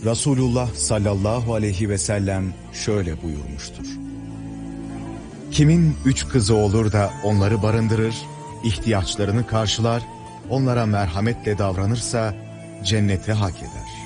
Resulullah sallallahu aleyhi ve sellem şöyle buyurmuştur. Kimin 3 kızı olur da onları barındırır, ihtiyaçlarını karşılar, onlara merhametle davranırsa cennete hak eder.